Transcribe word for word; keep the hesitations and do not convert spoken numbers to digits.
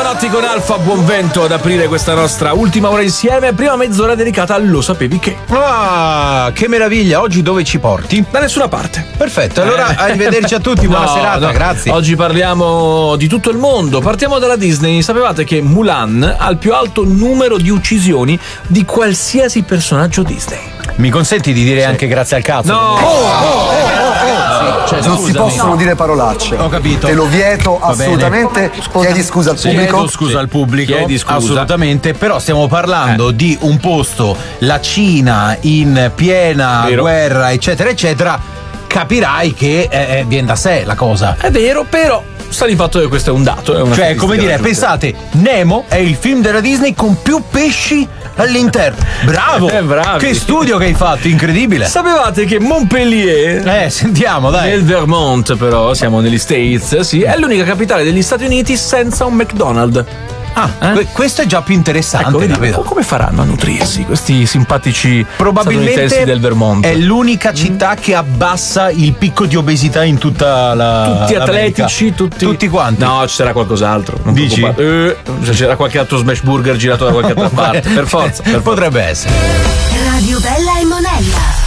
Giovanotti con Alfa, buon vento ad aprire questa nostra ultima ora insieme. Prima mezz'ora dedicata al Lo sapevi che. Ah, che meraviglia! Oggi dove ci porti? Da nessuna parte. Perfetto, allora eh. arrivederci a tutti, buona no, serata, no. grazie. Oggi parliamo di tutto il mondo. Partiamo dalla Disney. Sapevate che Mulan ha il più alto numero di uccisioni di qualsiasi personaggio Disney? Mi consenti di dire sì. anche grazie al cazzo? No! Oh, oh, oh, oh. Cioè, non si possono no. dire parolacce. Ho capito. Te lo vieto Va assolutamente. Scusa. Chiedi scusa al pubblico. Chiedo scusa al pubblico. Chiedi scusa. Assolutamente. Però stiamo parlando eh. di un posto, la Cina, in piena Vero. guerra, eccetera, eccetera. Capirai che eh, viene da sé la cosa. È vero, però sta di fatto che questo è un dato. È una cioè, come dire, pensate, Nemo è il film della Disney con più pesci all'interno. Bravo! Eh, bravi. Che studio che hai fatto, incredibile. Sapevate che Montpellier, eh, sentiamo, dai. nel Vermont, però, siamo negli States, sì, è l'unica capitale degli Stati Uniti senza un McDonald's. Ah, eh? questo è già più interessante. Ecco, vedi, come faranno a nutrirsi questi simpatici statunitensi del Vermont? È l'unica città mm. che abbassa il picco di obesità in tutta la tutti atletici, tutti tutti quanti. No, ci sarà qualcos'altro. Non Dici? Eh, c'era qualche altro smash burger girato da qualche altra parte. Per forza, per potrebbe forza. essere. Radio Bella e